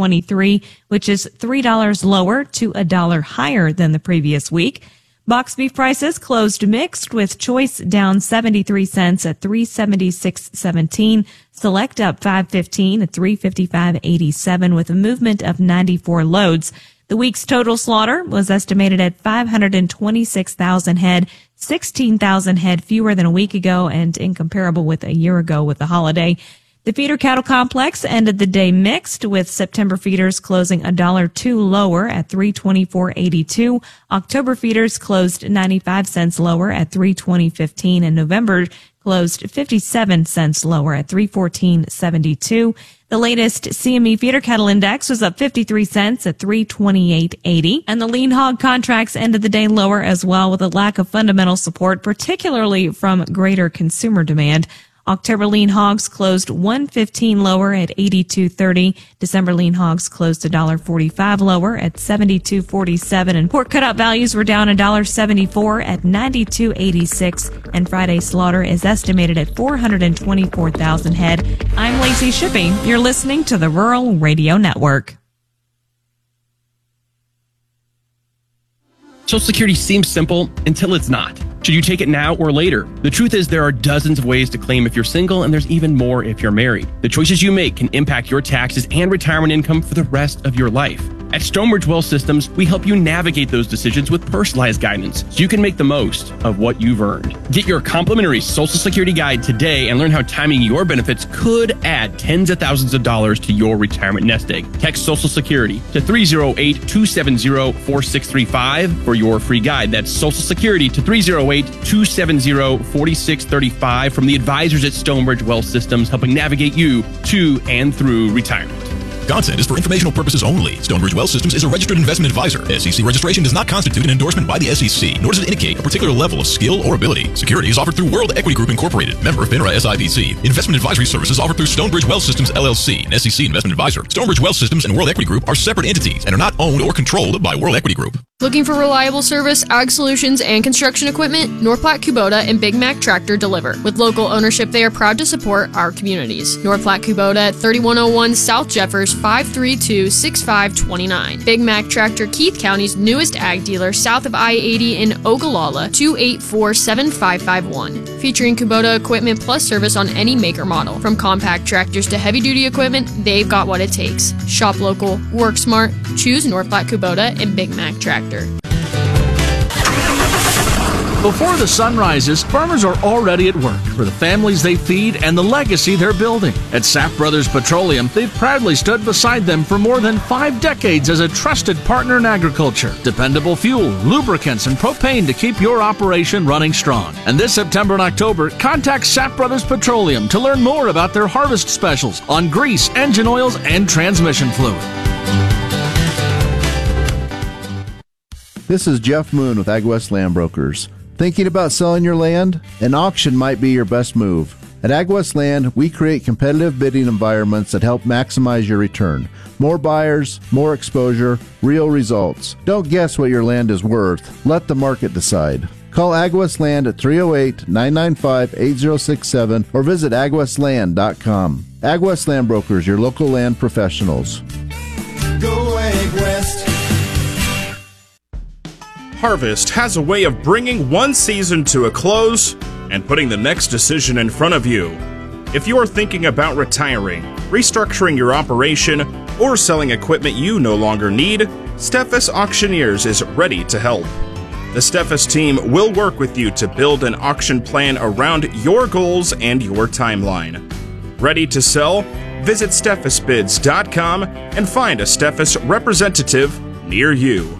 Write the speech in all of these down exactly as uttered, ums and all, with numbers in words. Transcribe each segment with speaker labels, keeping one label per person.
Speaker 1: twenty-three, which is three dollars lower to a dollar higher than the previous week. Box beef prices closed mixed, with choice down seventy-three cents at three seventy-six seventeen, select up five fifteen at three fifty-five eighty-seven, with a movement of ninety-four loads. The week's total slaughter was estimated at five hundred twenty-six thousand head, sixteen thousand head fewer than a week ago and incomparable with a year ago with the holiday. The feeder cattle complex ended the day mixed, with September feeders closing a dollar two lower at three twenty-four eighty-two. October feeders closed ninety-five cents lower at three twenty fifteen, and November closed fifty-seven cents lower at three fourteen seventy-two. The latest C M E feeder cattle index was up fifty-three cents at three twenty-eight eighty, and the lean hog contracts ended the day lower as well, with a lack of fundamental support, particularly from greater consumer demand. October lean hogs closed one fifteen lower at eighty-two thirty. December lean hogs closed one forty-five lower at seventy-two forty-seven, and pork cutout values were down one seventy-four at ninety-two eighty-six, and Friday slaughter is estimated at four hundred twenty-four thousand head. I'm Lacey Shippey. You're listening to the Rural Radio Network.
Speaker 2: Social Security seems simple until it's not. Should you take it now or later? The truth is there are dozens of ways to claim if you're single, and there's even more if you're married. The choices you make can impact your taxes and retirement income for the rest of your life. At Stonebridge Wealth Systems, we help you navigate those decisions with personalized guidance so you can make the most of what you've earned. Get your complimentary Social Security guide today and learn how timing your benefits could add tens of thousands of dollars to your retirement nest egg. Text Social Security to three oh eight, two seven oh, four six three five for your free guide. That's Social Security to three oh eight, two seven oh, four six three five from the advisors at Stonebridge Wealth Systems, helping navigate you to and through retirement.
Speaker 3: Content is for informational purposes only. Stonebridge Wealth Systems is a registered investment advisor. S E C registration does not constitute an endorsement by the S E C, nor does it indicate a particular level of skill or ability. Security is offered through World Equity Group Incorporated, member of FINRA S I P C. Investment advisory services offered through Stonebridge Wealth Systems L L C, an S E C investment advisor. Stonebridge Wealth Systems and World Equity Group are separate entities and are not owned or controlled by World Equity Group.
Speaker 4: Looking for reliable service, ag solutions, and construction equipment? North Platte Kubota and Big Mac Tractor deliver. With local ownership, they are proud to support our communities. North Platte Kubota at thirty-one oh one South Jeffers, five three two, six five two nine. Big Mac Tractor, Keith County's newest ag dealer, south of I eighty in Ogallala, two eight four, seven five five one. Featuring Kubota equipment plus service on any make or model. From compact tractors to heavy-duty equipment, they've got what it takes. Shop local, work smart, choose North Platte Kubota and Big Mac Tractor.
Speaker 5: Before the sun rises, farmers are already at work for the families they feed and the legacy they're building. At Sapp Brothers Petroleum, they've proudly stood beside them for more than five decades as a trusted partner in agriculture. Dependable fuel, lubricants, and propane to keep your operation running strong. And this September and October, contact Sapp Brothers Petroleum to learn more about their harvest specials on grease, engine oils, and transmission fluid.
Speaker 6: This is Jeff Moon with AgWest Land Brokers. Thinking about selling your land? An auction might be your best move. At AgWest Land, we create competitive bidding environments that help maximize your return. More buyers, more exposure, real results. Don't guess what your land is worth. Let the market decide. Call AgWest Land at three oh eight, nine nine five, eight oh six seven or visit ag west land dot com. AgWest Land Brokers, your local land professionals.
Speaker 7: Go AgWest.
Speaker 8: Harvest has a way of bringing one season to a close and putting the next decision in front of you. If you are thinking about retiring, restructuring your operation, or selling equipment you no longer need, Steffes Auctioneers is ready to help. The Steffes team will work with you to build an auction plan around your goals and your timeline. Ready to sell? Visit steffes bids dot com and find a Steffes representative near you.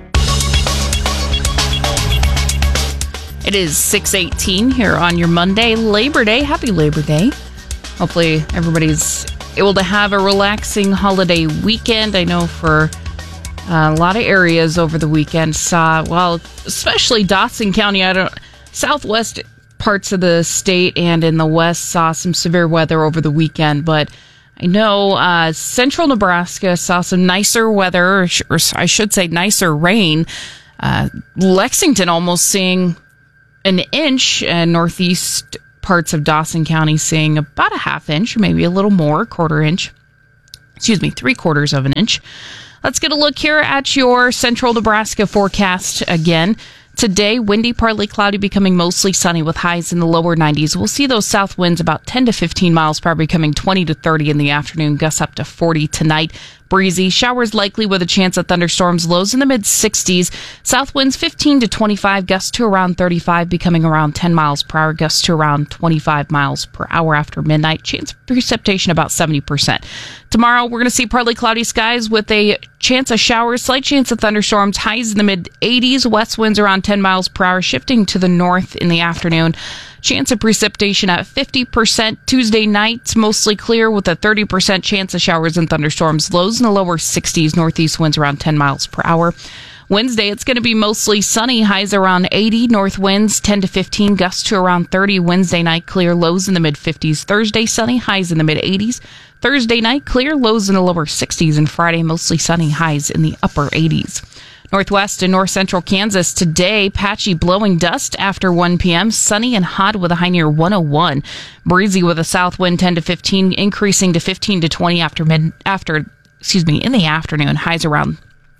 Speaker 9: It is six eighteen here on your Monday, Labor Day. Happy Labor Day. Hopefully everybody's able to have a relaxing holiday weekend. I know for uh, a lot of areas over the weekend saw, well, especially Dawson County, I don't, southwest parts of the state and in the west saw some severe weather over the weekend. But I know uh, central Nebraska saw some nicer weather, or, sh- or I should say nicer rain. Uh, Lexington almost seeing an inch, and northeast parts of Dawson County seeing about a half inch, maybe a little more, quarter inch. excuse me, three quarters of an inch. Let's get a look here at your central Nebraska forecast again. Today, windy, partly cloudy, becoming mostly sunny with highs in the lower nineties. We'll see those south winds about ten to fifteen miles per hour, becoming twenty to thirty in the afternoon, gusts up to forty tonight. Breezy, showers likely with a chance of thunderstorms, lows in the mid sixties. South winds fifteen to twenty-five, gusts to around thirty-five, becoming around ten miles per hour, gusts to around twenty-five miles per hour after midnight. Chance of precipitation about seventy percent. Tomorrow, we're going to see partly cloudy skies with a chance of showers, slight chance of thunderstorms, highs in the mid eighties, west winds around ten miles per hour, shifting to the north in the afternoon. Chance of precipitation at fifty percent. Tuesday night, mostly clear with a thirty percent chance of showers and thunderstorms. Lows in the lower sixties, northeast winds around ten miles per hour. Wednesday, it's going to be mostly sunny, highs around eighty, north winds ten to fifteen, gusts to around thirty. Wednesday night, clear, lows in the mid fifties. Thursday, sunny, highs in the mid eighties. Thursday night, clear, lows in the lower sixties. And Friday, mostly sunny, highs in the upper eighties. Northwest and north central Kansas today, patchy blowing dust after one p.m., sunny and hot with a high near one oh one. Breezy with a south wind ten to fifteen, increasing to fifteen to twenty after mid, after, excuse me, in the afternoon. Highs around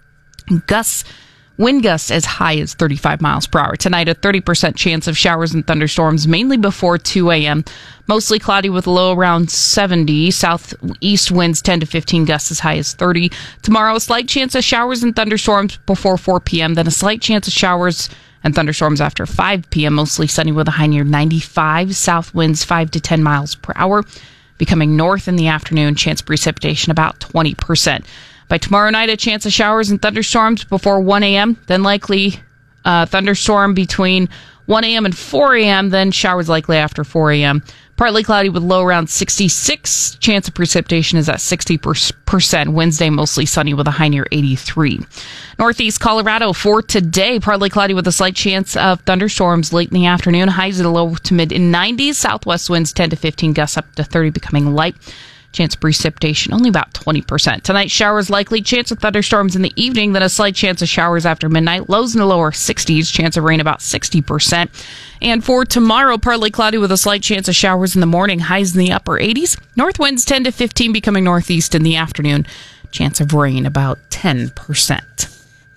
Speaker 9: gusts, wind gusts as high as thirty-five miles per hour. Tonight, a thirty percent chance of showers and thunderstorms, mainly before two a.m. Mostly cloudy with a low around seventy. Southeast winds ten to fifteen, gusts as high as thirty. Tomorrow, a slight chance of showers and thunderstorms before four p.m., then a slight chance of showers and thunderstorms after five p.m., mostly sunny with a high near ninety-five. South winds five to ten miles per hour, becoming north in the afternoon. Chance of precipitation about twenty percent. By tomorrow night, a chance of showers and thunderstorms before one a.m., then likely uh, thunderstorm between one a.m. and four a.m., then showers likely after four a.m. Partly cloudy with low around sixty-six. Chance of precipitation is at sixty percent. Wednesday, mostly sunny with a high near eighty-three. Northeast Colorado for today, partly cloudy with a slight chance of thunderstorms late in the afternoon. Highs in the low to mid nineties. Southwest winds ten to fifteen, gusts up to thirty, becoming light. Chance of precipitation only about twenty percent. Tonight, showers likely. Chance of thunderstorms in the evening, then a slight chance of showers after midnight. Lows in the lower sixties. Chance of rain about sixty percent. And for tomorrow, partly cloudy with a slight chance of showers in the morning. Highs in the upper eighties. North winds ten to fifteen, becoming northeast in the afternoon. Chance of rain about ten percent.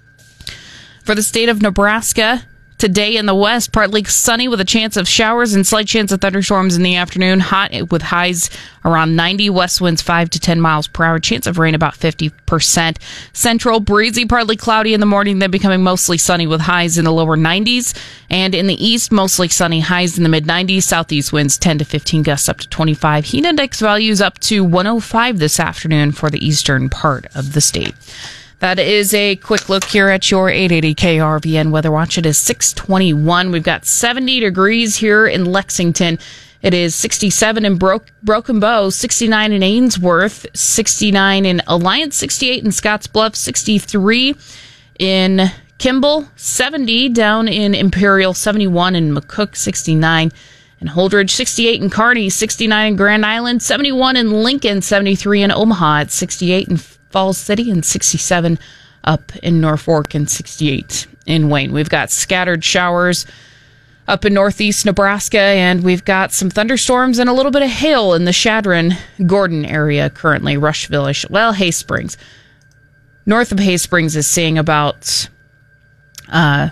Speaker 9: For the state of Nebraska, today in the west, partly sunny with a chance of showers and slight chance of thunderstorms in the afternoon. Hot with highs around ninety. West winds five to ten miles per hour. Chance of rain about fifty percent. Central, breezy, partly cloudy in the morning, then becoming mostly sunny with highs in the lower nineties. And in the east, mostly sunny, highs in the mid nineties. Southeast winds ten to fifteen, gusts up to twenty-five. Heat index values up to one oh five this afternoon for the eastern part of the state. That is a quick look here at your eight eighty K R V N Weather Watch. It is six twenty-one. We've got seventy degrees here in Lexington. It is sixty-seven in Bro- Broken Bow, sixty-nine in Ainsworth, sixty-nine in Alliance, sixty-eight in Scottsbluff, sixty-three in Kimball, seventy down in Imperial, seventy-one in McCook, sixty-nine in Holdridge, sixty-eight in Kearney, sixty-nine in Grand Island, seventy-one in Lincoln, seventy-three in Omaha, at sixty-eight in Falls City, and sixty-seven up in Norfolk, and sixty-eight in Wayne. We've got scattered showers up in northeast Nebraska, and we've got some thunderstorms and a little bit of hail in the Chadron-Gordon area currently. Rushville-ish, well, Hay Springs. North of Hay Springs is seeing about uh,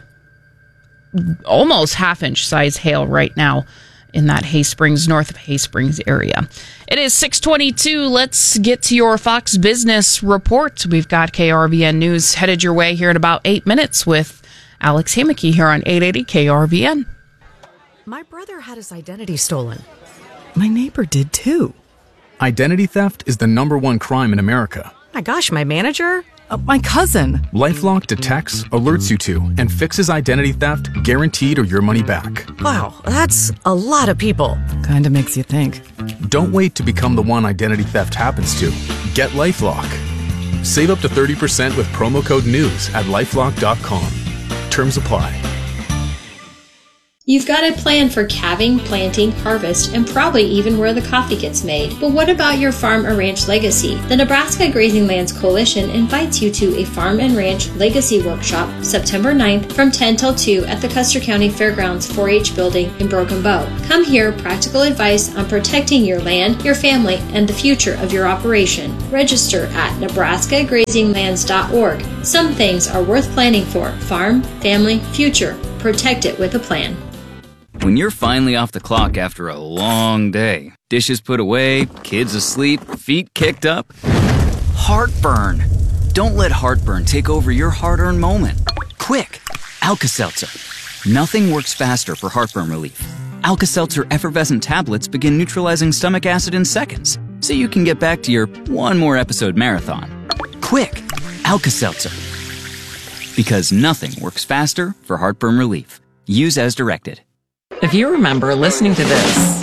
Speaker 9: almost half-inch size hail right now in that Hay Springs, north of Hay Springs area. It is six twenty-two. Let's get to your Fox Business Report. We've got K R V N News headed your way here in about eight minutes with Alex Hammocky here on eight eighty K R V N.
Speaker 10: My brother had his identity stolen. My neighbor did too.
Speaker 11: Identity theft is the number one crime in America.
Speaker 10: My gosh, my manager? Uh, my cousin.
Speaker 11: LifeLock detects, alerts you to, and fixes identity theft guaranteed or your money back.
Speaker 10: Wow, that's a lot of people. Kinda makes you think.
Speaker 11: Don't wait to become the one identity theft happens to. Get LifeLock. Save up to thirty percent with promo code NEWS at lifelock dot com. Terms apply.
Speaker 4: You've got a plan for calving, planting, harvest, and probably even where the coffee gets made. But what about your farm or ranch legacy? The Nebraska Grazing Lands Coalition invites you to a Farm and Ranch Legacy Workshop September ninth from ten till two at the Custer County Fairgrounds four H building in Broken Bow. Come hear practical advice on protecting your land, your family, and the future of your operation. Register at nebraska grazing lands dot org. Some things are worth planning for. Farm, family, future. Protect it with a plan.
Speaker 12: When you're finally off the clock after a long day, dishes put away, kids asleep, feet kicked up, heartburn. Don't let heartburn take over your hard-earned moment. Quick, Alka-Seltzer. Nothing works faster for heartburn relief. Alka-Seltzer effervescent tablets begin neutralizing stomach acid in seconds, so you can get back to your one more episode marathon. Quick, Alka-Seltzer. Because nothing works faster for heartburn relief. Use as directed.
Speaker 10: If you remember listening to this,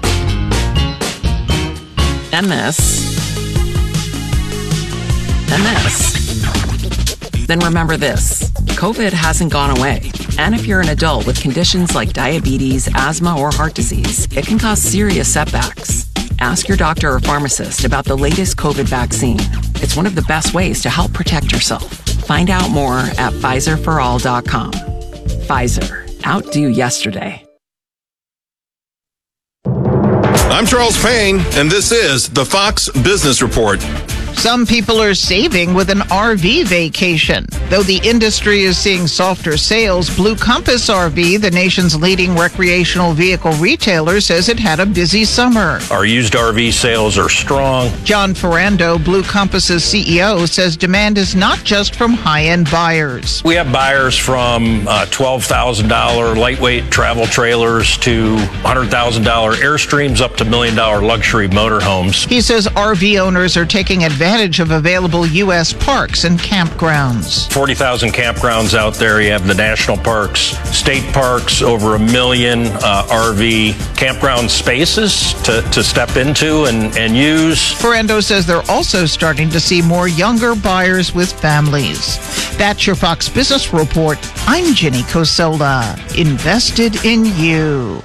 Speaker 10: and this, and this, then remember this. COVID hasn't gone away. And if you're an adult with conditions like diabetes, asthma, or heart disease, it can cause serious setbacks. Ask your doctor or pharmacist about the latest COVID vaccine. It's one of the best ways to help protect yourself. Find out more at Pfizer for all dot com. Pfizer. Outdo yesterday.
Speaker 13: I'm Charles Payne, and this is the Fox Business Report.
Speaker 14: Some people are saving with an R V vacation. Though the industry is seeing softer sales, Blue Compass R V, the nation's leading recreational vehicle retailer, says it had a busy summer.
Speaker 15: Our used R V sales are strong.
Speaker 14: John Ferrando, Blue Compass's C E O, says demand is not just from high-end buyers.
Speaker 15: We have buyers from uh, twelve thousand dollars lightweight travel trailers to one hundred thousand dollars Airstreams up to million dollar luxury motorhomes.
Speaker 14: He says R V owners are taking advantage of available U S parks and campgrounds.
Speaker 15: forty thousand campgrounds out there. You have the national parks, state parks, over a million uh, R V campground spaces to, to step into and, and use.
Speaker 14: Ferrando says they're also starting to see more younger buyers with families. That's your Fox Business Report. I'm Jenny Cosola. Invested in you.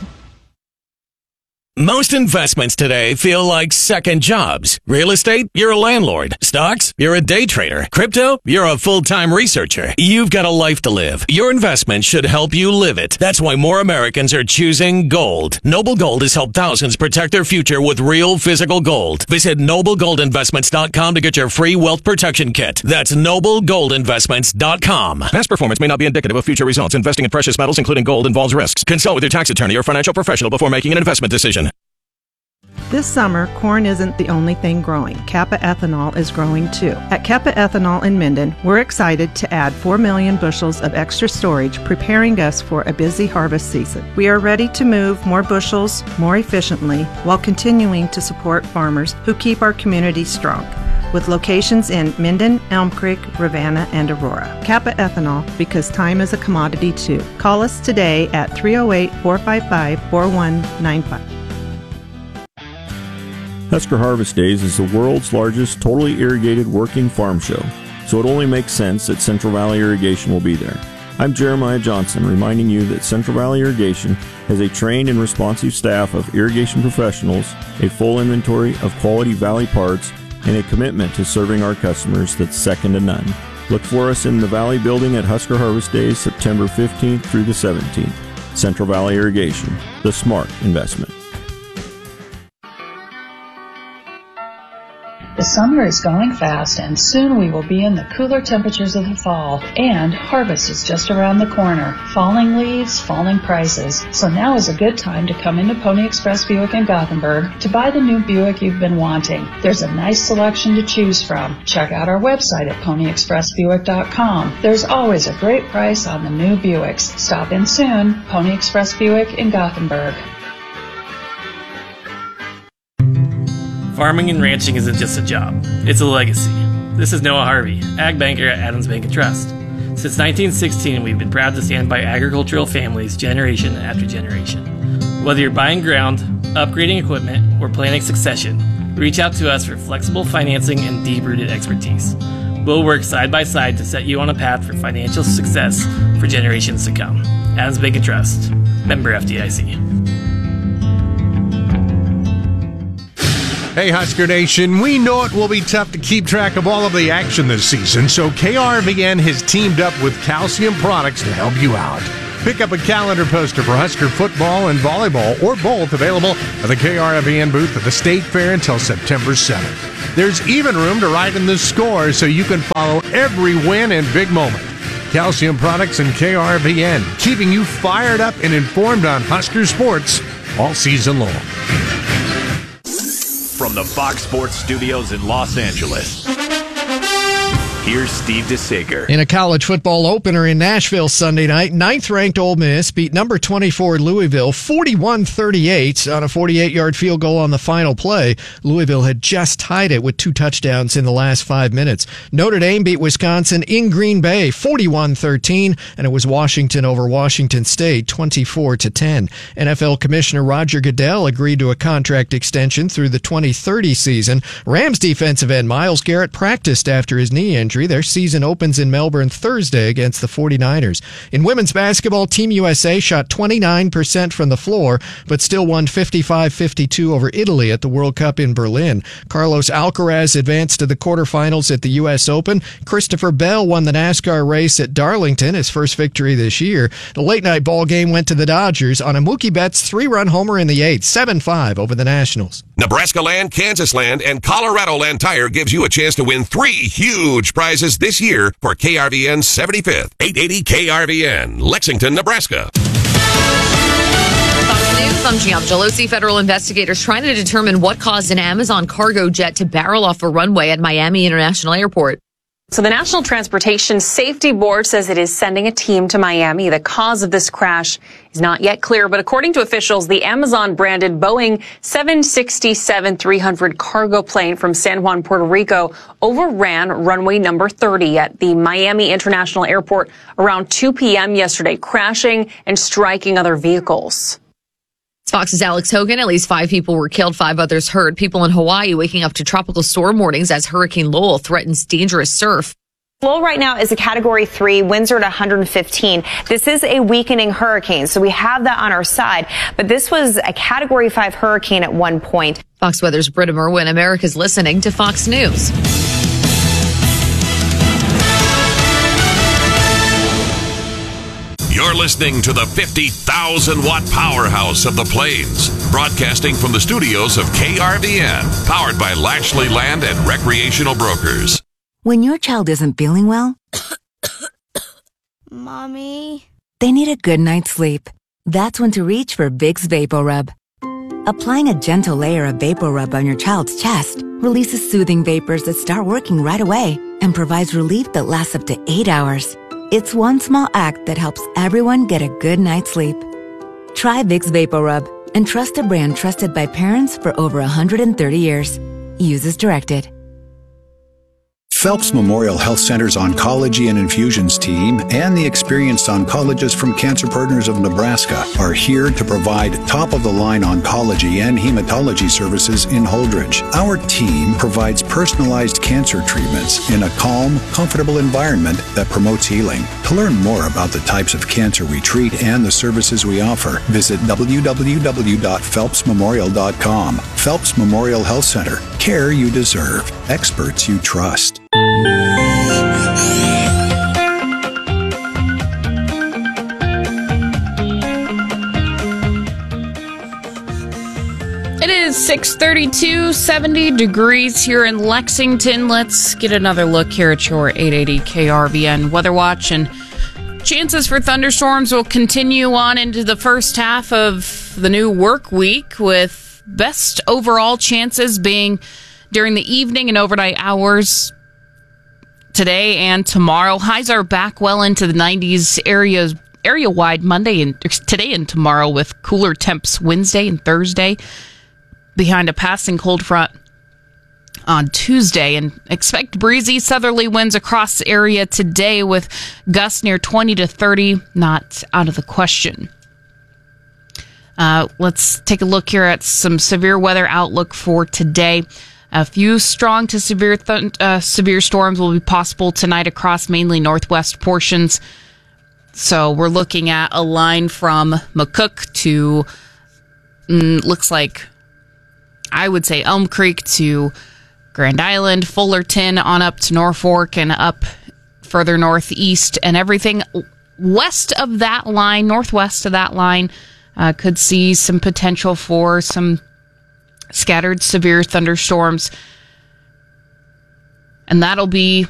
Speaker 16: Most investments today feel like second jobs. Real estate, you're a landlord. Stocks, you're a day trader. Crypto, you're a full-time researcher. You've got a life to live. Your investment should help you live it. That's why more Americans are choosing gold. Noble Gold has helped thousands protect their future with real physical gold. Visit noble gold investments dot com to get your free wealth protection kit. That's noble gold investments dot com. Past performance may not be indicative of future results. Investing in precious metals, including gold, involves risks. Consult with your tax attorney or financial professional before making an investment decision.
Speaker 17: This summer, corn isn't the only thing growing. Kappa Ethanol is growing too. At Kappa Ethanol in Minden, we're excited to add four million bushels of extra storage, preparing us for a busy harvest season. We are ready to move more bushels more efficiently while continuing to support farmers who keep our community strong. With locations in Minden, Elm Creek, Ravenna, and Aurora. Kappa Ethanol, because time is a commodity too. Call us today at three oh eight, four five five, four one nine five.
Speaker 18: Husker Harvest Days is the world's largest totally irrigated working farm show, so it only makes sense that Central Valley Irrigation will be there. I'm Jeremiah Johnson, reminding you that Central Valley Irrigation has a trained and responsive staff of irrigation professionals, a full inventory of quality Valley parts, and a commitment to serving our customers that's second to none. Look for us in the Valley Building at Husker Harvest Days, September fifteenth through the seventeenth. Central Valley Irrigation, the smart investment.
Speaker 19: The summer is going fast, and soon we will be in the cooler temperatures of the fall, and harvest is just around the corner. Falling leaves, falling prices. So now is a good time to come into Pony Express Buick in Gothenburg to buy the new Buick you've been wanting. There's a nice selection to choose from. Check out our website at pony express buick dot com. There's always a great price on the new Buicks. Stop in soon. Pony Express Buick in Gothenburg.
Speaker 20: Farming and ranching isn't just a job, it's a legacy. This is Noah Harvey, Ag Banker at Adams Bank and Trust. Since nineteen sixteen, we've been proud to stand by agricultural families generation after generation. Whether you're buying ground, upgrading equipment, or planning succession, reach out to us for flexible financing and deep-rooted expertise. We'll work side by side to set you on a path for financial success for generations to come. Adams Bank and Trust. Member F D I C.
Speaker 21: Hey, Husker Nation, we know it will be tough to keep track of all of the action this season, so K R V N has teamed up with Calcium Products to help you out. Pick up a calendar poster for Husker football and volleyball, or both, available at the K R V N booth at the State Fair until September seventh. There's even room to write in the score so you can follow every win and big moment. Calcium Products and K R V N, keeping you fired up and informed on Husker sports all season long.
Speaker 22: From the Fox Sports Studios in Los Angeles, here's Steve DeSager.
Speaker 23: In a college football opener in Nashville Sunday night, ninth-ranked Ole Miss beat number twenty-four Louisville forty-one thirty-eight on a forty-eight-yard field goal on the final play. Louisville had just tied it with two touchdowns in the last five minutes. Notre Dame beat Wisconsin in Green Bay forty-one thirteen, and it was Washington over Washington State twenty-four to ten. N F L Commissioner Roger Goodell agreed to a contract extension through the twenty thirty season. Rams defensive end Myles Garrett practiced after his knee injury. Their season opens in Melbourne Thursday against the forty-niners. In women's basketball, Team U S A shot twenty-nine percent from the floor, but still won fifty-five fifty-two over Italy at the World Cup in Berlin. Carlos Alcaraz advanced to the quarterfinals at the U S Open. Christopher Bell won the NASCAR race at Darlington, his first victory this year. The late-night ball game went to the Dodgers on a Mookie Betts three-run homer in the eighth, seven five over the Nationals.
Speaker 24: Nebraska Land, Kansas Land, and Colorado Land Tire gives you a chance to win three huge prizes this year for K R V N's seventy-fifth. eight eighty K R V N, Lexington, Nebraska.
Speaker 25: Fox News, I'm Gian Gelosi. Federal investigators trying to determine what caused an Amazon cargo jet to barrel off a runway at Miami International Airport.
Speaker 26: So the National Transportation Safety Board says it is sending a team to Miami. The cause of this crash is not yet clear, but according to officials, the Amazon-branded Boeing seven sixty-seven three hundred cargo plane from San Juan, Puerto Rico overran runway number thirty at the Miami International Airport around two p.m. yesterday, crashing and striking other vehicles.
Speaker 25: Fox's Alex Hogan. At least five people were killed, five others hurt. People in Hawaii waking up to tropical storm warnings as Hurricane Lowell threatens dangerous surf.
Speaker 27: Low right now is a category three, winds are at one hundred fifteen. This is a weakening hurricane, so we have that on our side. But this was a category five hurricane at one point.
Speaker 25: Fox Weather's Britta Merwin. America's listening to Fox News.
Speaker 24: You're listening to the fifty thousand watt powerhouse of the Plains, broadcasting from the studios of K R V N, powered by Lashley Land and Recreational Brokers.
Speaker 28: When your child isn't feeling well,
Speaker 29: Mommy,
Speaker 28: they need a good night's sleep. That's when to reach for Vicks VapoRub. Applying a gentle layer of VapoRub on your child's chest releases soothing vapors that start working right away and provides relief that lasts up to eight hours. It's one small act that helps everyone get a good night's sleep. Try Vicks VapoRub and trust a brand trusted by parents for over one hundred thirty years. Use as directed.
Speaker 30: Phelps Memorial Health Center's Oncology and Infusions team and the experienced oncologists from Cancer Partners of Nebraska are here to provide top-of-the-line oncology and hematology services in Holdridge. Our team provides personalized cancer treatments in a calm, comfortable environment that promotes healing. To learn more about the types of cancer we treat and the services we offer, visit w w w dot phelps memorial dot com. Phelps Memorial Health Center. Care you deserve. Experts you trust.
Speaker 9: It is six thirty-two, seventy degrees here in Lexington. Let's get another look here at your eight eighty K R V N Weather Watch. And chances for thunderstorms will continue on into the first half of the new work week, with best overall chances being during the evening and overnight hours today and tomorrow. Highs are back well into the nineties areas, area-wide Monday and today and tomorrow, with cooler temps Wednesday and Thursday behind a passing cold front on Tuesday. And expect breezy southerly winds across the area today, with gusts near twenty to thirty not out of the question. Uh, let's take a look here at some severe weather outlook for today. A few strong to severe th- uh, severe storms will be possible tonight across mainly northwest portions So we're looking at a line from McCook to, mm, looks like, I would say Elm Creek to Grand Island, Fullerton, on up to Norfolk and up further northeast, and everything west of that line, northwest of that line, uh, could see some potential for some scattered severe thunderstorms. And that'll be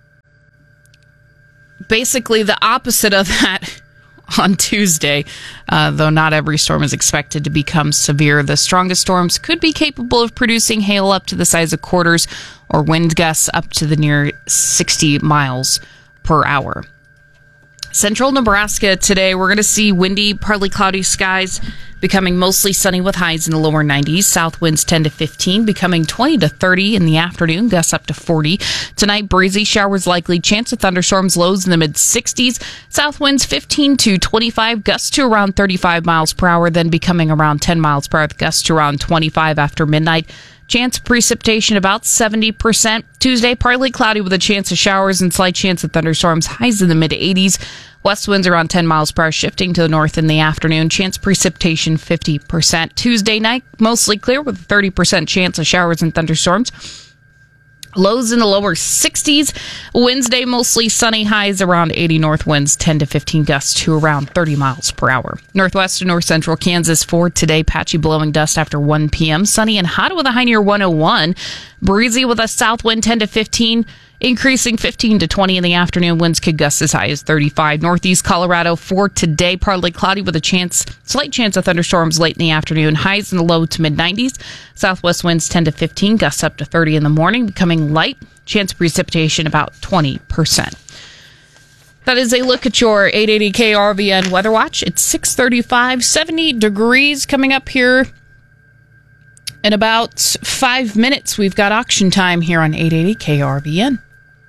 Speaker 9: basically the opposite of that on Tuesday, uh, though not every storm is expected to become severe. The strongest storms could be capable of producing hail up to the size of quarters or wind gusts up to the near sixty miles per hour. Central Nebraska today, we're going to see windy, partly cloudy skies, becoming mostly sunny with highs in the lower nineties. South winds ten to fifteen, becoming twenty to thirty in the afternoon, gusts up to forty. Tonight, breezy, showers likely, chance of thunderstorms, lows in the mid sixties. South winds fifteen to twenty-five, gusts to around thirty-five miles per hour, then becoming around ten miles per hour, gusts to around twenty-five after midnight. Chance of precipitation about seventy percent. Tuesday, partly cloudy with a chance of showers and slight chance of thunderstorms. Highs in the mid eighties. West winds around ten miles per hour, shifting to the north in the afternoon. Chance of precipitation fifty percent. Tuesday night, mostly clear with a thirty percent chance of showers and thunderstorms. Lows in the lower sixties. Wednesday, mostly sunny, highs around eighty. North winds ten to fifteen, gusts to around thirty miles per hour. Northwest and north central Kansas for today, patchy blowing dust after one p.m. Sunny and hot with a high near one oh one. Breezy with a south wind ten to fifteen. Increasing fifteen to twenty in the afternoon. Winds could gust as high as thirty-five. Northeast Colorado for today, partly cloudy with a chance, slight chance of thunderstorms late in the afternoon. Highs in the low to mid nineties. Southwest winds ten to fifteen, gusts up to thirty in the morning, becoming light. Chance of precipitation about twenty percent. That is a look at your eight eighty K R V N Weather Watch. It's six thirty-five, seventy degrees coming up here. In about five minutes, we've got auction time here on eight eighty K R V N.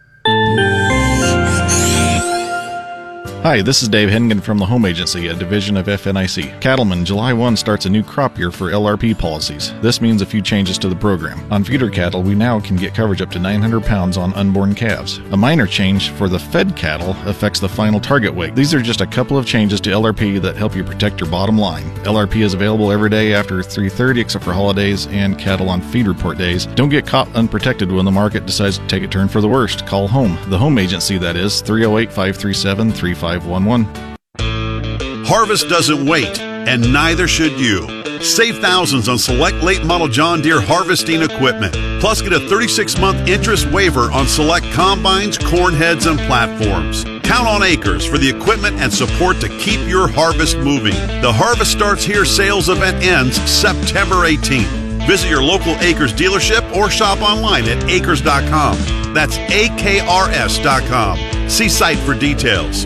Speaker 1: Hi, this is Dave Hennigan from the Home Agency, a division of F N I C. Cattlemen, July first starts a new crop year for L R P policies. This means a few changes to the program. On feeder cattle, we now can get coverage up to nine hundred pounds on unborn calves. A minor change for the fed cattle affects the final target weight. These are just a couple of changes to L R P that help you protect your bottom line. L R P is available every day after three thirty except for holidays and cattle on feed report days. Don't get caught unprotected when the market decides to take a turn for the worst. Call home. The Home Agency, that is, three oh eight, five three seven, three five one one.
Speaker 2: Harvest doesn't wait, and neither should you. Save thousands on select late model John Deere harvesting equipment. Plus, get a thirty-six month interest waiver on select combines, corn heads, and platforms. Count on Acres for the equipment and support to keep your harvest moving. The Harvest Starts Here sales event ends September eighteenth. Visit your local Acres dealership or shop online at acres dot com. That's A K R S dot com. See site for details.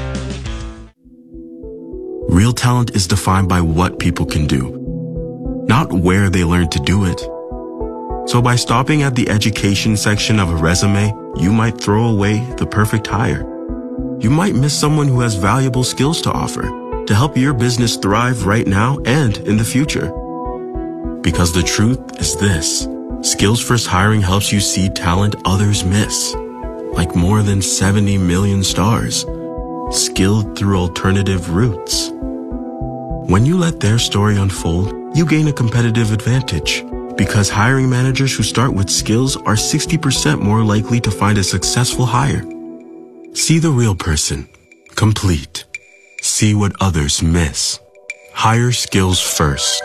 Speaker 3: Real talent is defined by what people can do, not where they learn to do it. So by stopping at the education section of a resume, you might throw away the perfect hire. You might miss someone who has valuable skills to offer to help your business thrive right now and in the future. Because the truth is this: Skills First Hiring helps you see talent others miss, like more than seventy million stars, skilled through alternative routes. When you let their story unfold, you gain a competitive advantage, because hiring managers who start with skills are sixty percent more likely to find a successful hire. See the real person, complete. See what others miss. Hire skills first.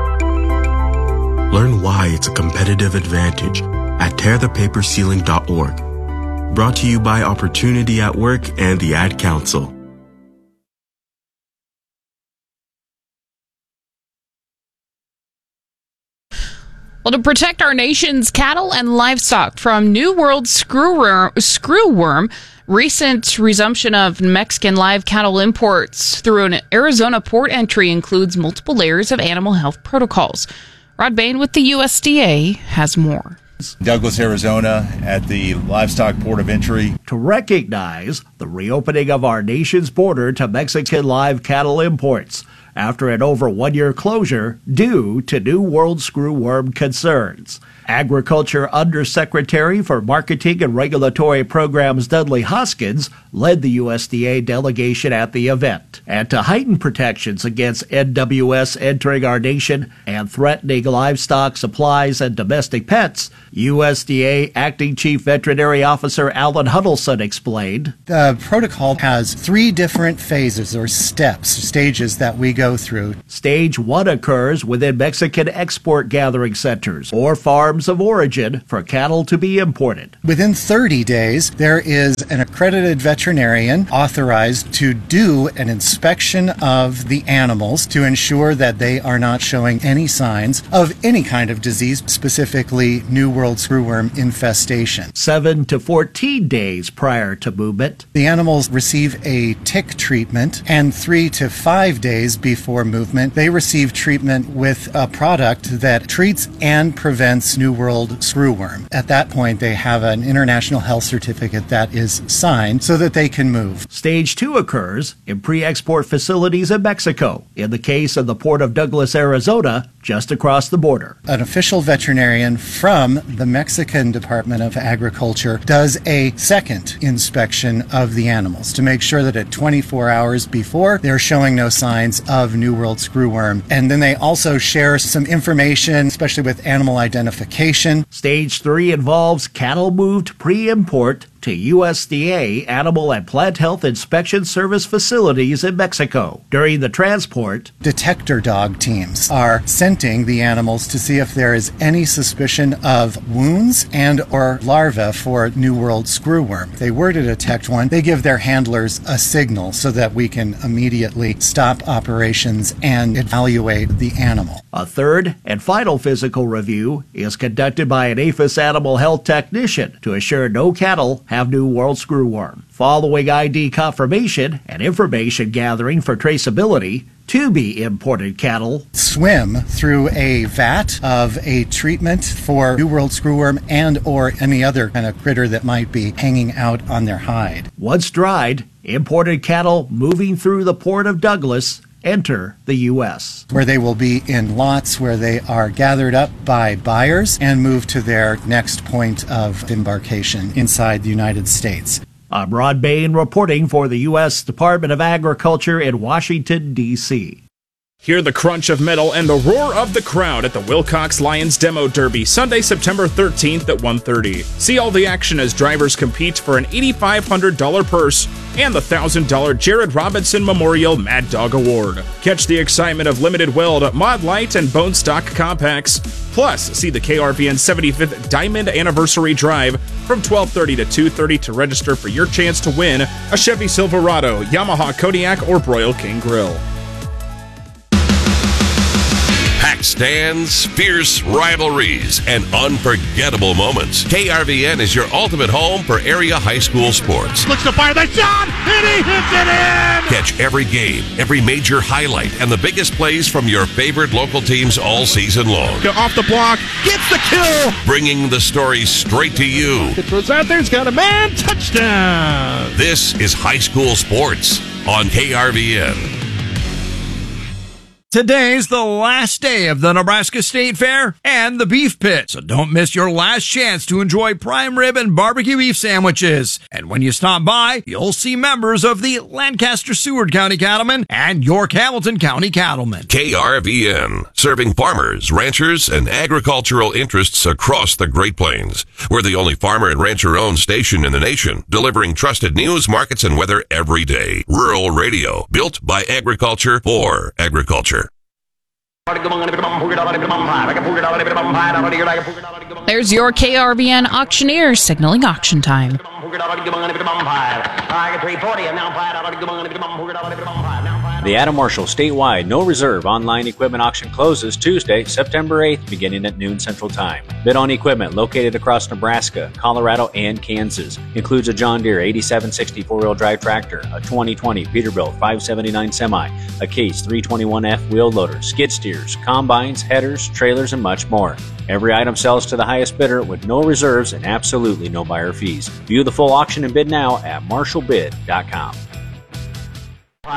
Speaker 3: Learn why it's a competitive advantage at tear the paper ceiling dot org. Brought to you by Opportunity at Work and the Ad Council.
Speaker 9: Well, to protect our nation's cattle and livestock from New World screwworm, screwworm, recent resumption of Mexican live cattle imports through an Arizona port entry includes multiple layers of animal health protocols. Rod Bain with the U S D A has more.
Speaker 4: Douglas, Arizona, at the Livestock Port of Entry.
Speaker 5: To recognize the reopening of our nation's border to Mexican live cattle imports after an over one-year closure due to New World screwworm concerns. Agriculture Undersecretary for Marketing and Regulatory Programs Dudley Hoskins led the U S D A delegation at the event. And to heighten protections against N W S entering our nation and threatening livestock supplies and domestic pets, U S D A Acting Chief Veterinary Officer Alan Huddleston explained.
Speaker 6: The protocol has three different phases or steps, stages that we go through.
Speaker 5: Stage one occurs within Mexican export gathering centers or farms of origin for cattle to be imported.
Speaker 6: Within thirty days, there is an accredited veterinarian authorized to do an inspection of the animals to ensure that they are not showing any signs of any kind of disease, specifically New World screwworm infestation.
Speaker 5: seven to fourteen days prior to movement,
Speaker 6: the animals receive a tick treatment, and three to five days before movement, they receive treatment with a product that treats and prevents New World screwworm. At that point, they have an international health certificate that is signed so that they can move.
Speaker 5: Stage two occurs in pre-export facilities in Mexico, in the case of the Port of Douglas, Arizona, just across the border.
Speaker 6: An official veterinarian from the Mexican Department of Agriculture does a second inspection of the animals to make sure that at twenty-four hours before, they're showing no signs of New World screwworm. And then they also share some information, especially with animal identification.
Speaker 5: Stage three involves cattle moved pre-import to U S D A Animal and Plant Health Inspection Service facilities in Mexico. During the transport,
Speaker 6: detector dog teams are scenting the animals to see if there is any suspicion of wounds and or larvae for New World screwworm. If they were to detect one, they give their handlers a signal so that we can immediately stop operations and evaluate the animal.
Speaker 5: A third and final physical review is conducted by an APHIS animal health technician to assure no cattle have New World screwworm. Following I D confirmation and information gathering for traceability, to be imported cattle
Speaker 6: swim through a vat of a treatment for New World screwworm and or any other kind of critter that might be hanging out on their hide.
Speaker 5: Once dried, imported cattle moving through the Port of Douglas enter the U S,
Speaker 6: where they will be in lots where they are gathered up by buyers and moved to their next point of embarkation inside the United States.
Speaker 5: I'm Rod Bain reporting for the U S Department of Agriculture in Washington, D C
Speaker 7: Hear the crunch of metal and the roar of the crowd at the Wilcox Lions Demo Derby, Sunday, September thirteenth at one thirty. See all the action as drivers compete for an eight thousand five hundred dollars purse and the one thousand dollars Jared Robinson Memorial Mad Dog Award. Catch the excitement of limited weld, mod light, and bone stock compacts. Plus, see the K R V N seventy-fifth Diamond Anniversary Drive from twelve thirty to two thirty to register for your chance to win a Chevy Silverado, Yamaha Kodiak, or Broil King Grill.
Speaker 24: Packed stands, fierce rivalries, and unforgettable moments. K R V N is your ultimate home for area high school sports.
Speaker 21: Looks to fire the shot, and he hits it in!
Speaker 24: Catch every game, every major highlight, and the biggest plays from your favorite local teams all season long.
Speaker 21: Go off the block, gets the kill!
Speaker 24: Bringing the story straight to you.
Speaker 21: It throws out there, it's got a man, touchdown!
Speaker 24: This is high school sports on K R V N.
Speaker 8: Today's the last day of the Nebraska State Fair and the Beef Pit, so don't miss your last chance to enjoy prime rib and barbecue beef sandwiches. And when you stop by, you'll see members of the Lancaster-Seward County Cattlemen and York Hamilton County Cattlemen.
Speaker 24: K R V N, serving farmers, ranchers, and agricultural interests across the Great Plains. We're the only farmer and rancher-owned station in the nation, delivering trusted news, markets, and weather every day. Rural Radio, built by agriculture for agriculture.
Speaker 9: There's your K R V N auctioneer signaling auction time.
Speaker 10: The Adam Marshall statewide no reserve online equipment auction closes Tuesday, September eighth, beginning at noon Central Time. Bid on equipment located across Nebraska, Colorado, and Kansas. Includes a John Deere eighty-seven sixty four-wheel drive tractor, a twenty twenty Peterbilt five seventy-nine semi, a Case three twenty-one F wheel loader, skid steers, combines, headers, trailers, and much more. Every item sells to the highest bidder with no reserves and absolutely no buyer fees. View the full auction and bid now at marshall bid dot com.
Speaker 11: Five.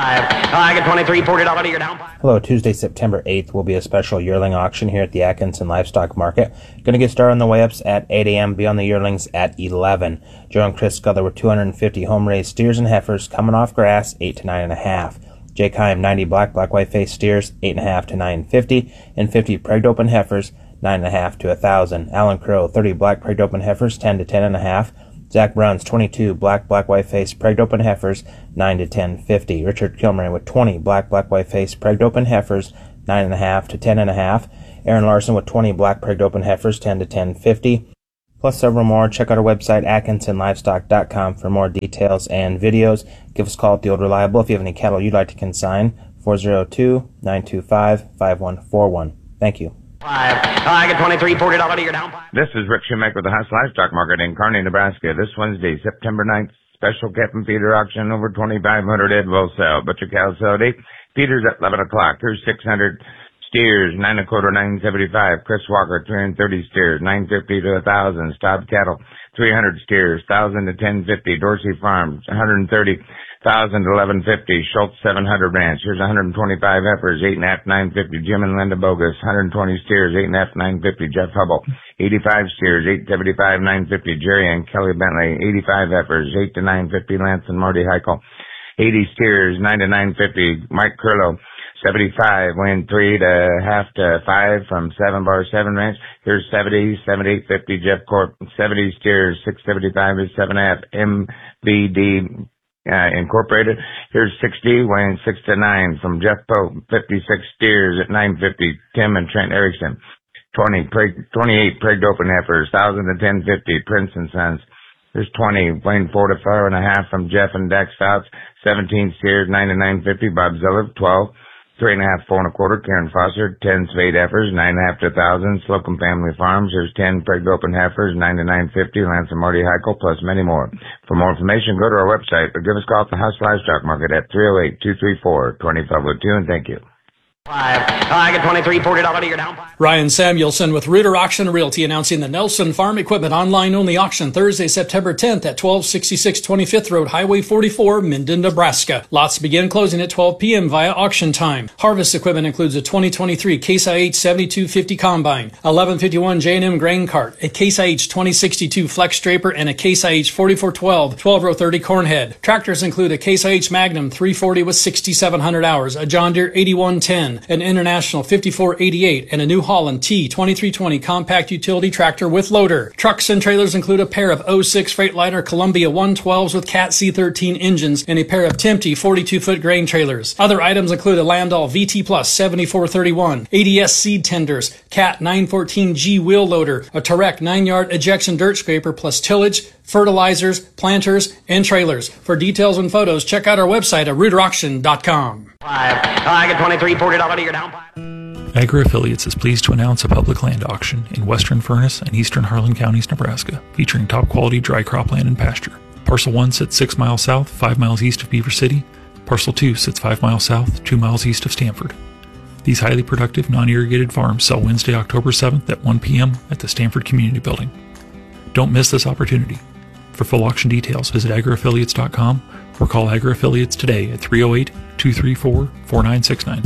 Speaker 11: I get twenty-three forty dollars to your down.
Speaker 12: Hello, Tuesday, September eighth will be a special yearling auction here at the Atkinson Livestock Market. Going to get started on the weigh-ups at eight a.m., be on the yearlings at eleven. Joe and Chris Scudler with two hundred fifty home-raised steers and heifers coming off grass, eight to nine and a half. Jake Heim, ninety black, black, white-faced steers, eight and a half to nine fifty, and fifty pregged open heifers, nine and a half to a thousand. Alan Crow, thirty black, pregged open heifers, ten to ten and a half. Zach Bruns, twenty-two black, black, white-faced, pregged open heifers, nine to ten fifty. Richard Kilmer with twenty black, black, white-faced, pregged open heifers, nine and a half to ten and a half. Aaron Larson with twenty black, pregged open heifers, ten to ten fifty. Plus several more. Check out our website, atkinson livestock dot com, for more details and videos. Give us a call at the Old Reliable if you have any cattle you'd like to consign. four oh two, nine two five, five one four one. Thank you.
Speaker 11: Five. I get twenty-three forty dollars to your down.
Speaker 13: This is Rick Shoemaker with the Huss Livestock Market in Kearney, Nebraska. This Wednesday, September ninth, special calf and feeder auction over twenty-five hundred head will sell. Butcher cow sale date. Feeders at eleven o'clock. Here's six hundred steers, nine and a quarter, nine seventy-five. Chris Walker, three hundred thirty steers, nine fifty to a thousand. Stobbed cattle, three hundred steers, thousand to ten fifty. Dorsey Farms, one hundred thirty. Thousand to eleven fifty. Schultz seven hundred ranch. Here's one hundred twenty-five heifers, eight and a half nine fifty. Jim and Linda Bogus, one hundred twenty steers, eight and a half nine fifty. Jeff Hubble, eighty-five steers, eight seventy-five nine fifty. Jerry and Kelly Bentley, eighty-five heifers, eight to nine fifty. Lance and Marty Heichel, eighty steers, nine to nine fifty. Mike Curlow, seventy-five, weighing three to half to five from seven bar seven ranch. Here's seventy, seventy-eight fifty. Jeff Corp, seventy steers, six seventy-five is seven and a half. M V D Uh, Incorporated. Here's sixty, weighing six to nine from Jeff Pope, fifty-six steers at nine fifty. Tim and Trent Erickson, twenty, preg, twenty-eight pregged open heifers, one thousand to ten fifty. Prince and Sons. There's twenty, weighing four to four and a half from Jeff and Dax Fouts, seventeen steers, nine to nine fifty. Bob Zeller, twelve, three and a half, four and a quarter. Karen Foster, ten spade heifers, nine and a half to a thousand. Slocum Family Farms, there's ten pregged open heifers, nine to nine fifty. Lance and Marty Heichel, plus many more. For more information, go to our website or give us a call at the Huss Livestock Market at three oh eight, two three four, two five oh two, and thank you.
Speaker 11: Five. I get twenty-three forty dollars to your down.
Speaker 14: Ryan Samuelson with Reuter Auction Realty announcing the Nelson Farm Equipment online only auction Thursday, September tenth at twelve sixty-six twenty-fifth Road, Highway forty-four, Minden, Nebraska. Lots begin closing at twelve p.m. via auction time. Harvest equipment includes a twenty twenty-three Case I H seventy-two fifty combine, eleven fifty-one J and M grain cart, a Case I H twenty sixty-two flex draper, and a Case I H forty-four twelve twelve row thirty corn head. Tractors include a Case I H Magnum three forty with sixty-seven hundred hours, a John Deere eighty-one ten, an International fifty-four eighty-eight, and a New Holland T twenty-three twenty compact utility tractor with loader. Trucks and trailers include a pair of oh six Freightliner Columbia one twelves with Cat C thirteen engines and a pair of Tempe forty-two foot grain trailers. Other items include a Landau V T Plus seventy-four thirty-one, A D S seed tenders, Cat nine fourteen G wheel loader, a Tarek nine yard ejection dirt scraper plus tillage, fertilizers, planters, and trailers. For details and photos, check out our website at reuter auction dot com.
Speaker 11: Five. I get twenty-three forty dollars to your down.
Speaker 15: Agri Affiliates is pleased to announce a public land auction in western Furnace and eastern Harlan counties, Nebraska, featuring top quality dry cropland and pasture. Parcel one sits six miles south, five miles east of Beaver City. Parcel two sits five miles south, two miles east of Stanford. These highly productive, non-irrigated farms sell Wednesday, October seventh at one p.m. at the Stanford Community Building. Don't miss this opportunity. For full auction details, visit agri affiliates dot com or call Agri Affiliates today at three oh eight, two three four, four nine six nine.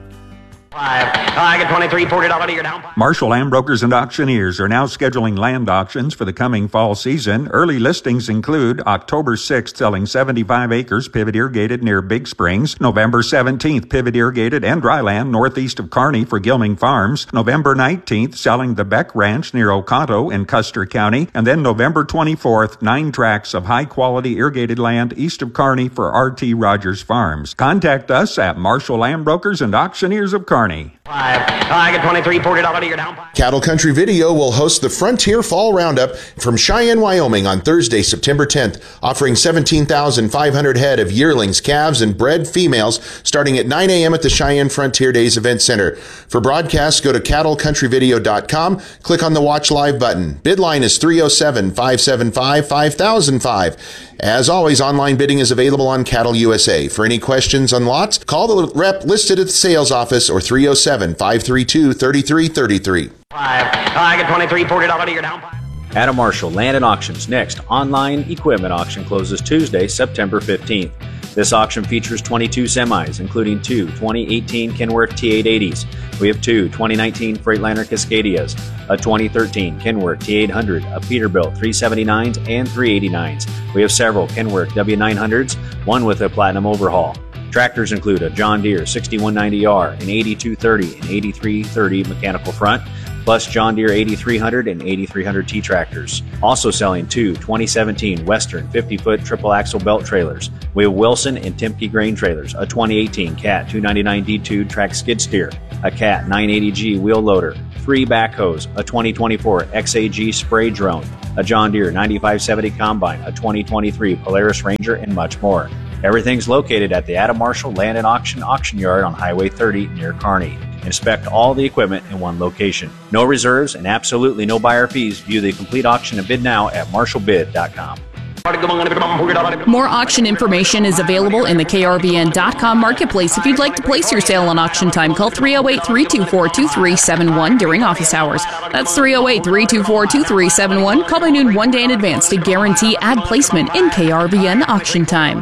Speaker 11: Five. I get twenty-three forty dollars to your down.
Speaker 16: Marshall Land Brokers and Auctioneers are now scheduling land auctions for the coming fall season. Early listings include October sixth, selling seventy-five acres pivot irrigated near Big Springs. November seventeenth, pivot irrigated and dry land northeast of Kearney for Gilming Farms. November nineteenth, selling the Beck Ranch near Oconto in Custer County. And then November twenty-fourth, nine tracts of high-quality irrigated land east of Kearney for R T Rogers Farms. Contact us at Marshall Land Brokers and Auctioneers of Kearney.
Speaker 11: Five. I get twenty-three forty dollars to your down.
Speaker 17: Cattle Country Video will host the Frontier Fall Roundup from Cheyenne, Wyoming on Thursday, September tenth, offering seventeen thousand five hundred head of yearlings, calves, and bred females starting at nine a.m. at the Cheyenne Frontier Days Event Center. For broadcasts, go to cattle country video dot com, click on the Watch Live button. Bid line is three oh seven, five seven five, five thousand five. As always, online bidding is available on Cattle U S A. For any questions on lots, call the rep listed at the sales office or three oh seven, five three two, three three three three.
Speaker 11: Five. I get twenty-three forty dollars to your down.
Speaker 10: Adam Marshall Land and Auctions next online equipment auction closes Tuesday, September fifteenth. This auction features twenty-two semis, including two twenty eighteen Kenworth T eight eighties. We have two twenty nineteen Freightliner Cascadias, a twenty thirteen Kenworth T eight hundred, a Peterbilt three seventy-nines and three eighty-nines. We have several Kenworth W nine hundreds, one with a platinum overhaul. Tractors include a John Deere sixty-one ninety R, an eighty-two thirty, and eighty-three thirty mechanical front, plus John Deere eighty-three hundred and eighty-three hundred T tractors. Also selling two twenty seventeen Western fifty-foot triple axle belt trailers. We have Wilson and Timke grain trailers, a twenty eighteen Cat two ninety-nine D two track skid steer, a Cat nine eighty G wheel loader, three backhoes, a twenty twenty-four X A G spray drone, a John Deere ninety-five seventy combine, a twenty twenty-three Polaris Ranger, and much more. Everything's located at the Adam Marshall Land and Auction Auction Yard on Highway thirty near Kearney. Inspect all the equipment in one location. No reserves and absolutely no buyer fees. View the complete auction and bid now at marshall bid dot com.
Speaker 9: More auction information is available in the K R V N dot com marketplace. If you'd like to place your sale on auction time, call three oh eight, three two four, two three seven one during office hours. That's three oh eight, three two four, two three seven one. Call by noon one day in advance to guarantee ad placement in K R V N auction time.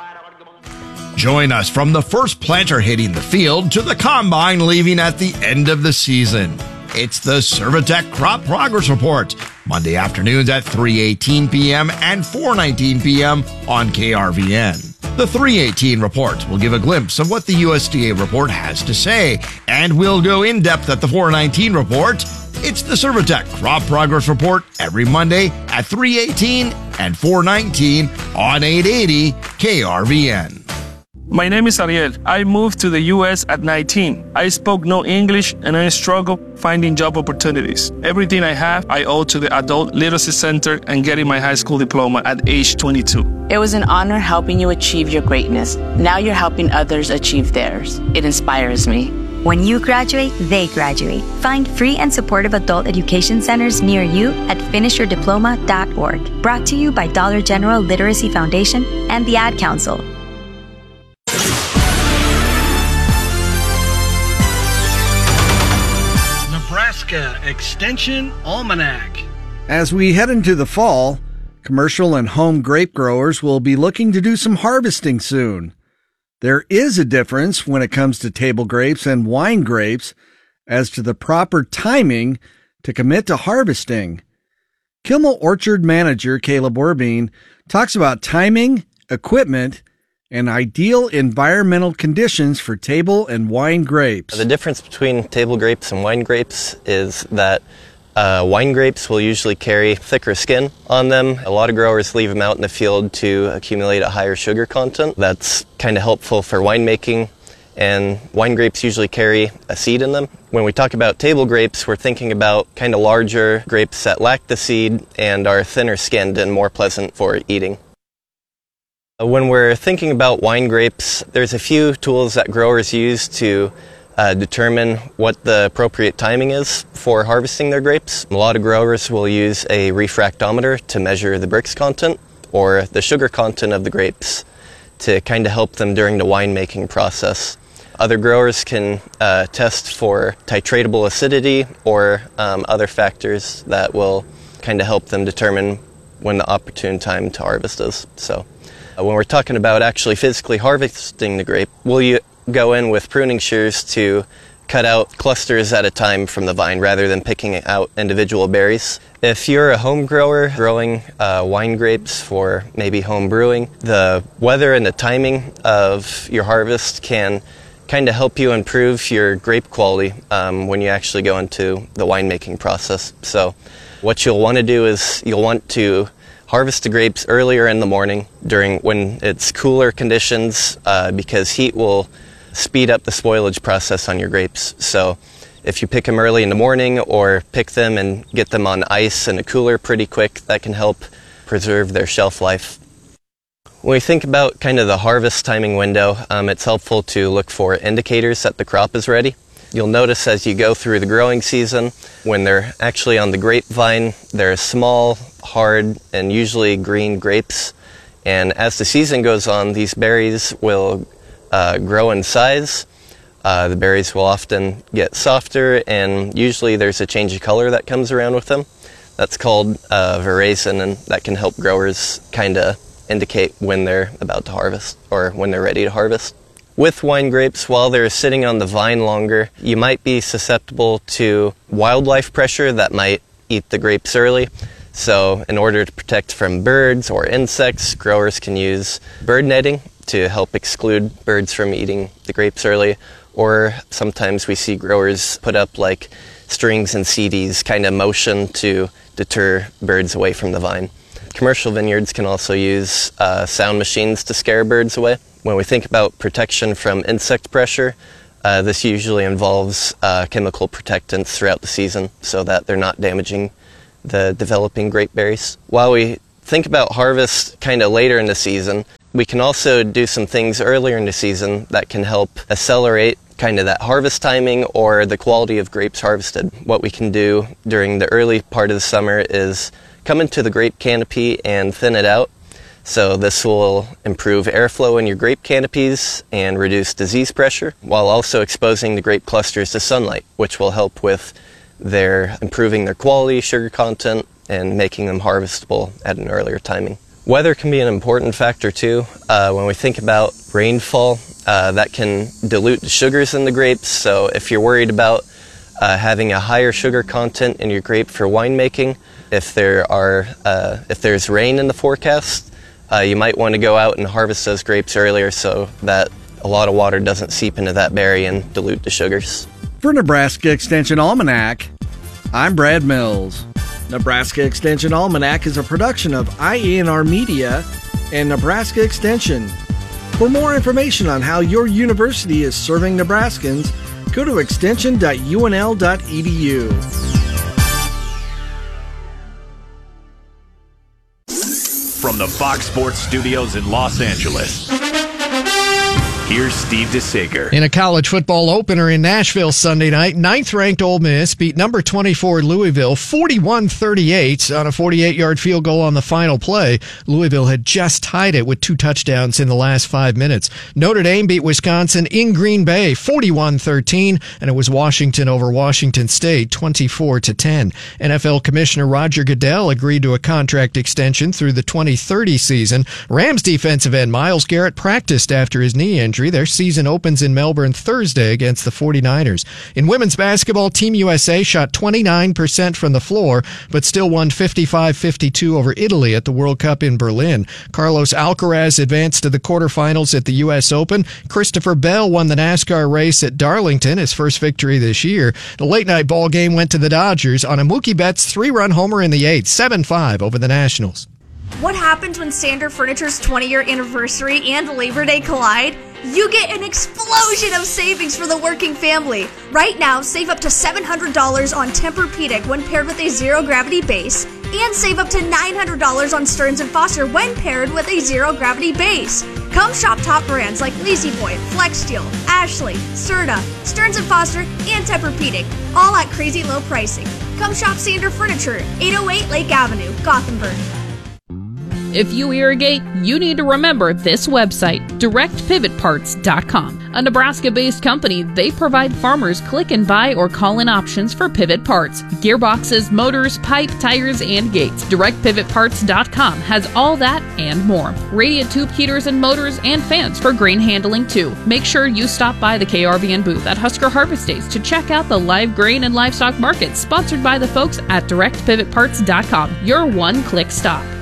Speaker 8: Join us from the first planter hitting the field to the combine leaving at the end of the season. It's the Servitech Crop Progress Report, Monday afternoons at three eighteen p.m. and four nineteen p.m. on K R V N. The three eighteen report will give a glimpse of what the U S D A report has to say, and we'll go in depth at the four nineteen report. It's the Servitech Crop Progress Report every Monday at three eighteen and four nineteen on eight eighty K R V N.
Speaker 18: My name is Ariel. I moved to the U S at nineteen. I spoke no English and I struggled finding job opportunities. Everything I have, I owe to the Adult Literacy Center and getting my high school diploma at age twenty-two.
Speaker 19: It was an honor helping you achieve your greatness. Now you're helping others achieve theirs. It inspires me.
Speaker 20: When you graduate, they graduate. Find free and supportive adult education centers near you at finish your diploma dot org. Brought to you by Dollar General Literacy Foundation and the Ad Council.
Speaker 22: Nebraska Extension Almanac.
Speaker 21: As we head into the fall, commercial and home grape growers will be looking to do some harvesting soon. There is a difference when it comes to table grapes and wine grapes as to the proper timing to commit to harvesting. Kimmel Orchard manager Caleb Orbine talks about timing, equipment, and ideal environmental conditions for table and wine grapes.
Speaker 23: The difference between table grapes and wine grapes is that uh, wine grapes will usually carry thicker skin on them. A lot of growers leave them out in the field to accumulate a higher sugar content. That's kind of helpful for winemaking, and wine grapes usually carry a seed in them. When we talk about table grapes, we're thinking about kind of larger grapes that lack the seed and are thinner skinned and more pleasant for eating. When we're thinking about wine grapes, there's a few tools that growers use to uh, determine what the appropriate timing is for harvesting their grapes. A lot of growers will use a refractometer to measure the Brix content or the sugar content of the grapes to kind of help them during the winemaking process. Other growers can uh, test for titratable acidity or um, other factors that will kind of help them determine when the opportune time to harvest is. So. When we're talking about actually physically harvesting the grape, we'll u- go in with pruning shears to cut out clusters at a time from the vine rather than picking out individual berries. If you're a home grower growing uh, wine grapes for maybe home brewing, the weather and the timing of your harvest can kind of help you improve your grape quality um, when you actually go into the winemaking process. So what you'll want to do is you'll want to harvest the grapes earlier in the morning during when it's cooler conditions uh, because heat will speed up the spoilage process on your grapes. So if you pick them early in the morning or pick them and get them on ice in a cooler pretty quick, that can help preserve their shelf life. When we think about kind of the harvest timing window, um, it's helpful to look for indicators that the crop is ready. You'll notice as you go through the growing season, when they're actually on the grapevine, they're small, hard, and usually green grapes. And as the season goes on, these berries will uh, grow in size. Uh, the berries will often get softer, and usually there's a change of color that comes around with them. That's called uh, veraison, and that can help growers kind of indicate when they're about to harvest or when they're ready to harvest. With wine grapes, while they're sitting on the vine longer, you might be susceptible to wildlife pressure that might eat the grapes early. So in order to protect from birds or insects, growers can use bird netting to help exclude birds from eating the grapes early. Or sometimes we see growers put up like strings and C Ds, kind of motion to deter birds away from the vine. Commercial vineyards can also use uh, sound machines to scare birds away. When we think about protection from insect pressure, uh, this usually involves uh, chemical protectants throughout the season so that they're not damaging the developing grape berries. While we think about harvest kind of later in the season, we can also do some things earlier in the season that can help accelerate kind of that harvest timing or the quality of grapes harvested. What we can do during the early part of the summer is come into the grape canopy and thin it out. So this will improve airflow in your grape canopies and reduce disease pressure, while also exposing the grape clusters to sunlight, which will help with their improving their quality, sugar content, and making them harvestable at an earlier timing. Weather can be an important factor too. Uh, when we think about rainfall, uh, that can dilute the sugars in the grapes. So if you're worried about uh, having a higher sugar content in your grape for winemaking, if there are uh, if there's rain in the forecast, uh, you might want to go out and harvest those grapes earlier so that a lot of water doesn't seep into that berry and dilute the sugars.
Speaker 22: For Nebraska Extension Almanac, I'm Brad Mills. Nebraska Extension Almanac is a production of I E N R Media and Nebraska Extension. For more information on how your university is serving Nebraskans, go to extension dot U N L dot E D U.
Speaker 1: From the Fox Sports Studios in Los Angeles, here's Steve DeSager.
Speaker 2: In a college football opener in Nashville Sunday night, ninth-ranked Ole Miss beat number twenty-four Louisville forty-one thirty-eight on a forty-eight-yard field goal on the final play. Louisville had just tied it with two touchdowns in the last five minutes. Notre Dame beat Wisconsin in Green Bay forty-one thirteen, and it was Washington over Washington State twenty-four to ten. N F L Commissioner Roger Goodell agreed to a contract extension through the twenty thirty season. Rams defensive end Myles Garrett practiced after his knee injury. Their season opens in Melbourne Thursday against the forty-niners. In women's basketball, Team U S A shot twenty-nine percent from the floor, but still won fifty-five fifty-two over Italy at the World Cup in Berlin. Carlos Alcaraz advanced to the quarterfinals at the U S Open. Christopher Bell won the NASCAR race at Darlington, his first victory this year. The late-night ball game went to the Dodgers on a Mookie Betts three-run homer in the eighth, seven five over the Nationals.
Speaker 3: What happens when Sander Furniture's twenty-year anniversary and Labor Day collide? You get an explosion of savings for the working family. Right now, save up to seven hundred dollars on Tempur-Pedic when paired with a zero-gravity base, and save up to nine hundred dollars on Stearns and Foster when paired with a zero-gravity base. Come shop top brands like La-Z-Boy, FlexSteel, Ashley, Serta, Stearns and Foster, and Tempur-Pedic, all at crazy low pricing. Come shop Sander Furniture, eight oh eight Lake Avenue, Gothenburg.
Speaker 9: If you irrigate, you need to remember this website, direct pivot parts dot com. A Nebraska-based company, they provide farmers click and buy or call-in options for pivot parts, gearboxes, motors, pipe, tires, and gates. direct pivot parts dot com has all that and more. Radiant tube heaters and motors and fans for grain handling too. Make sure you stop by the K R V N booth at Husker Harvest Days to check out the live grain and livestock market sponsored by the folks at direct pivot parts dot com. Your one-click stop.